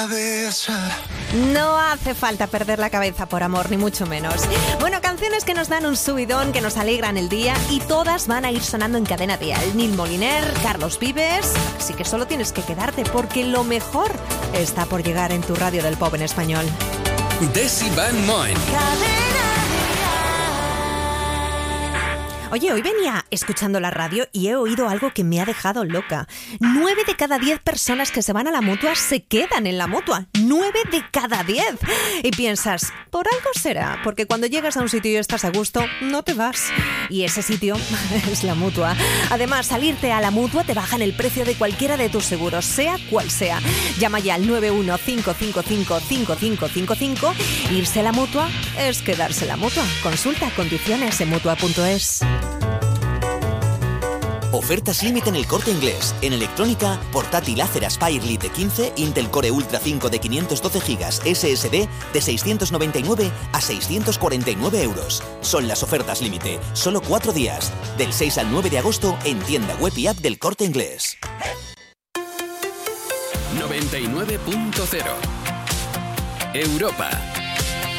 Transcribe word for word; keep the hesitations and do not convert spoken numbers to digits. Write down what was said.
No hace falta perder la cabeza por amor, ni mucho menos. Bueno, canciones que nos dan un subidón, que nos alegran el día, y todas van a ir sonando en Cadena Dial. Nil Moliner, Carlos Vives. Así que solo tienes que quedarte, porque lo mejor está por llegar en tu radio del pop en español. Desi Van Moen. Oye, hoy venía escuchando la radio y he oído algo que me ha dejado loca. Nueve de cada diez personas que se van a la Mutua se quedan en la Mutua. Nueve de cada diez. Y piensas, por algo será, porque cuando llegas a un sitio y estás a gusto, no te vas. Y ese sitio es la Mutua. Además, salirte a la Mutua te bajan el precio de cualquiera de tus seguros, sea cual sea. Llama ya al nueve uno cinco cinco cinco cinco cinco cinco cinco. Irse a la Mutua es quedarse en la Mutua. Consulta condiciones en mutua punto es. Ofertas límite en El Corte Inglés. En electrónica, portátil Acer Aspire Lite quince, Intel Core Ultra cinco de quinientos doce gigas S S D de seiscientos noventa y nueve a seiscientos cuarenta y nueve euros. Son las ofertas límite. Solo cuatro días. Del seis al nueve de agosto en tienda web y app del Corte Inglés. noventa y nueve punto cero Europa.